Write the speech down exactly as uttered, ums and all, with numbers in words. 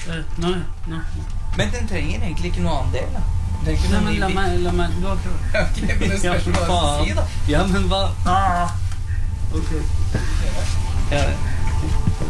Uh, nå, nå, nå. Men den trenger egentlig ikke noe annen del, da. Nei, men la meg, la meg, du har prøvd. Ok, men det spørs hva du skal si, da. Ja, men hva? Ah. Ok. Ja,